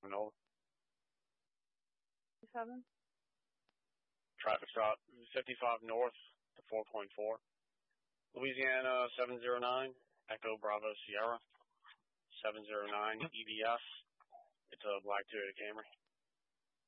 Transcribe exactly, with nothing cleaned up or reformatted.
and over. Seven. Traffic stop fifty-five north to four point four. Louisiana seven zero nine, Echo Bravo Sierra, seven zero nine E B S. It's a black Toyota Camry.